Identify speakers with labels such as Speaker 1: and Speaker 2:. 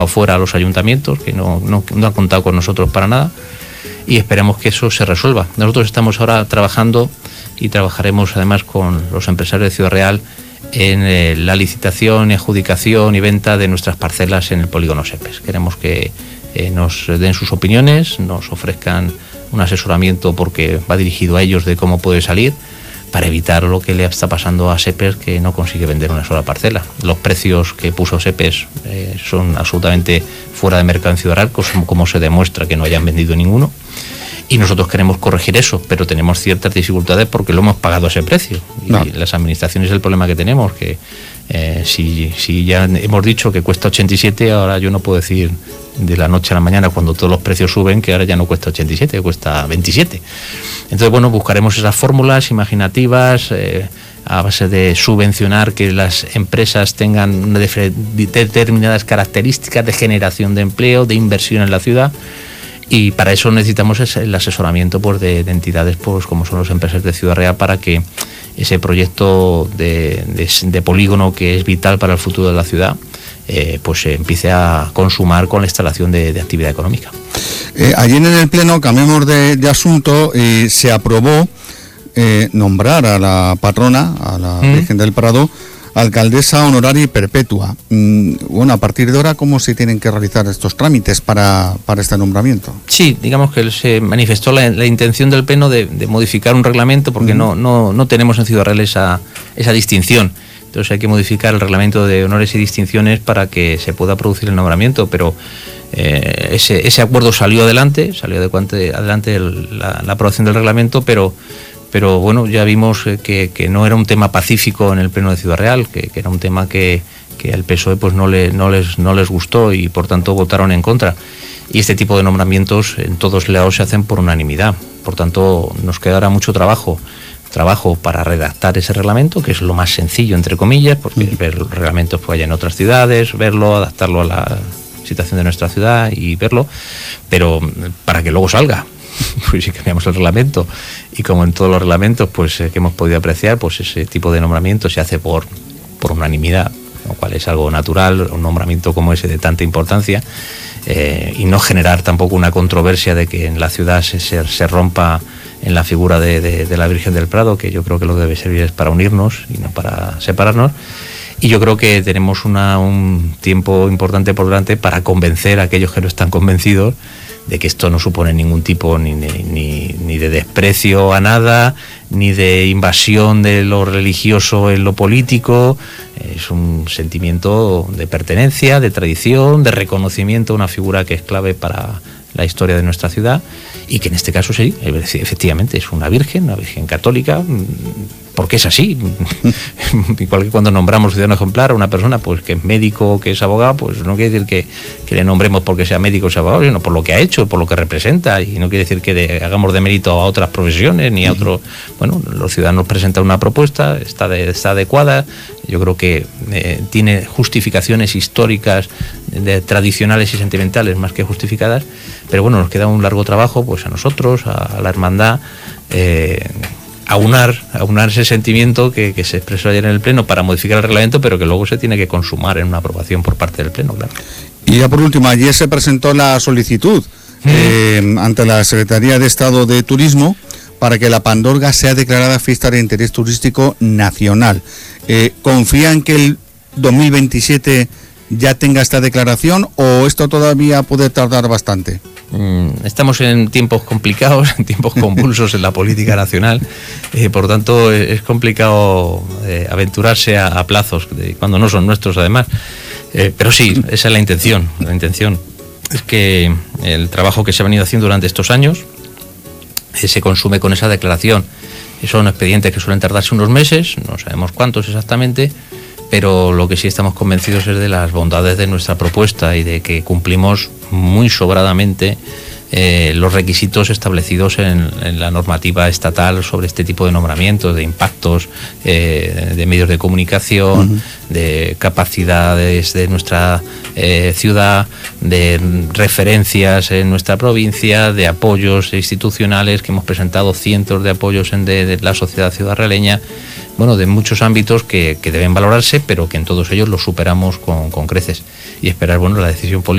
Speaker 1: fuera a los ayuntamientos, que no han contado con nosotros para nada, y esperemos que eso se resuelva. Nosotros estamos ahora trabajando y trabajaremos además con los empresarios de Ciudad Real en la licitación, adjudicación y venta de nuestras parcelas en el polígono Sepes. Queremos que nos den sus opiniones, nos ofrezcan un asesoramiento, porque va dirigido a ellos, de cómo puede salir, para evitar lo que le está pasando a Sepes, que no consigue vender una sola parcela. Los precios que puso Sepes son absolutamente fuera de mercado en Ciudad Real, como se demuestra que no hayan vendido ninguno. Y nosotros queremos corregir eso, pero tenemos ciertas dificultades porque lo hemos pagado a ese precio. Y las administraciones es el problema que tenemos, que si ya hemos dicho que cuesta 87, ahora yo no puedo decir de la noche a la mañana, cuando todos los precios suben, que ahora ya no cuesta 87, cuesta 27. Entonces, bueno, buscaremos esas fórmulas imaginativas a base de subvencionar que las empresas tengan determinadas características de generación de empleo, de inversión en la ciudad. Y para eso necesitamos el asesoramiento, pues, de entidades, pues, como son las empresas de Ciudad Real, para que ese proyecto de polígono, que es vital para el futuro de la ciudad, pues se empiece a consumar con la instalación de actividad económica.
Speaker 2: Ayer en el Pleno, cambiamos de asunto, se aprobó nombrar a la patrona, a la Virgen del Prado, alcaldesa honoraria y perpetua. Bueno, a partir de ahora, ¿cómo se tienen que realizar estos trámites para este nombramiento? Sí, digamos que se manifestó la intención del Pleno de modificar un reglamento, porque no tenemos en Ciudad Real esa distinción. Entonces hay que modificar el reglamento de honores y distinciones para que se pueda producir el nombramiento, pero ese acuerdo salió adelante la aprobación del reglamento, pero bueno, ya vimos que no era un tema pacífico en el Pleno de Ciudad Real, que era un tema que al PSOE pues no les gustó, y por tanto votaron en contra. Y este tipo de nombramientos en todos lados se hacen por unanimidad. Por tanto, nos quedará mucho trabajo para redactar ese reglamento, que es lo más sencillo, entre comillas, porque ver los reglamentos que hay en otras ciudades, verlo, adaptarlo a la situación de nuestra ciudad y verlo, pero para que luego salga. Pues si cambiamos el reglamento, y como en todos los reglamentos, pues que hemos podido apreciar, pues ese tipo de nombramiento se hace por unanimidad, lo cual es algo natural, un nombramiento como ese de tanta importancia, y no generar tampoco una controversia de que en la ciudad se rompa en la figura de la Virgen del Prado, que yo creo que lo que debe servir es para unirnos y no para separarnos. Y yo creo que tenemos un tiempo importante por delante para convencer a aquellos que no están convencidos de que esto no supone ningún tipo ni de desprecio a nada, ni de invasión de lo religioso en lo político. Es un sentimiento de pertenencia, de tradición, de reconocimiento a una figura que es clave para la historia de nuestra ciudad, y que en este caso sí, efectivamente es una virgen católica, porque es así. Igual que cuando nombramos ciudadano ejemplar a una persona, pues que es médico o que es abogado, pues no quiere decir que le nombremos porque sea médico o sea abogado, sino por lo que ha hecho, por lo que representa, y no quiere decir que hagamos de mérito a otras profesiones ni a otros. Bueno, los ciudadanos presentan una propuesta, está adecuada, yo creo que tiene justificaciones históricas, tradicionales y sentimentales más que justificadas, pero bueno, nos queda un largo trabajo, pues a nosotros, a la hermandad, aunar ese sentimiento que se expresó ayer en el Pleno para modificar el reglamento, pero que luego se tiene que consumar en una aprobación por parte del Pleno, claro. Y ya por último, ayer se presentó la solicitud ante la Secretaría de Estado de Turismo para que la Pandorga sea declarada fiesta de interés turístico nacional. ¿Confían que el 2027 ya tenga esta declaración, o esto todavía puede tardar bastante?
Speaker 1: Estamos en tiempos complicados, en tiempos convulsos en la política nacional, por tanto es complicado aventurarse a plazos cuando no son nuestros, además, pero sí, esa es la intención es que el trabajo que se ha venido haciendo durante estos años se consume con esa declaración. Son expedientes que suelen tardarse unos meses, no sabemos cuántos exactamente, pero lo que sí estamos convencidos es de las bondades de nuestra propuesta y de que cumplimos muy sobradamente los requisitos establecidos en la normativa estatal sobre este tipo de nombramientos, de impactos de medios de comunicación, de capacidades de nuestra ciudad, de referencias en nuestra provincia, de apoyos institucionales, que hemos presentado cientos de apoyos de la sociedad ciudadrealeña. Bueno, de muchos ámbitos que deben valorarse, pero que en todos ellos los superamos con creces, y esperar, bueno, la decisión política